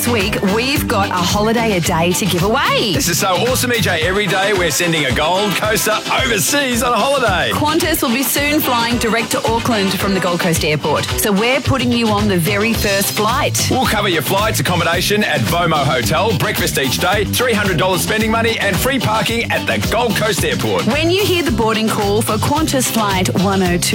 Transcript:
week, we've got a holiday a day to give away. This is so awesome, EJ. Every day we're sending a Gold Coaster overseas on a holiday. Qantas will be soon flying direct to Auckland from the Gold Coast Airport. So we're putting you on the very first flight. We'll cover your flights, accommodation at Vomo Hotel, breakfast each day, $300 spending money and free parking at the Gold Coast Airport. When you hear the boarding call for Qantas Flight 102,